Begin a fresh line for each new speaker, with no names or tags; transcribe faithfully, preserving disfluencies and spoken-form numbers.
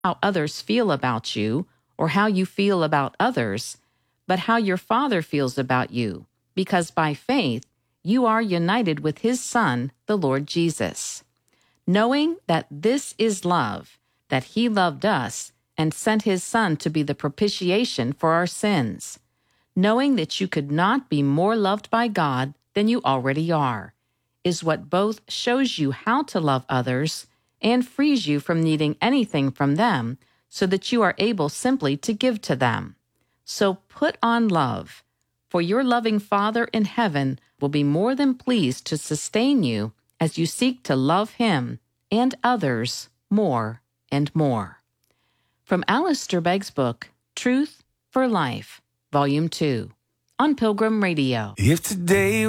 how others feel about you or how you feel about others, but how your Father feels about you, because by faith you are united with His Son, the Lord Jesus. Knowing that this is love, that He loved us and sent His Son to be the propitiation for our sins. Knowing that you could not be more loved by God than you already are, is what both shows you how to love others and frees you from needing anything from them so that you are able simply to give to them. So put on love, for your loving Father in heaven will be more than pleased to sustain you as you seek to love Him and others more and more. From Alistair Begg's book, Truth for Life, Volume two, on Pilgrim Radio.
If today